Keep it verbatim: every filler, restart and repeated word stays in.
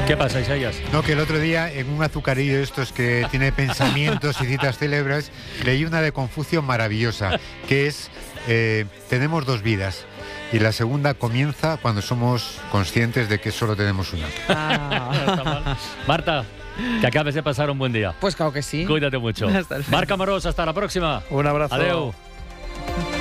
¿Qué pasa, Isaías? No, que el otro día en un azucarillo de estos que tiene pensamientos y citas célebres, leí una de Confucio maravillosa, que es, eh, tenemos dos vidas. Y la segunda comienza cuando somos conscientes de que solo tenemos una. Ah. Marta, que acabes de pasar un buen día. Pues claro que sí. Cuídate mucho. Hasta luego. Marc Amorós, hasta la próxima. Un abrazo. Adeu.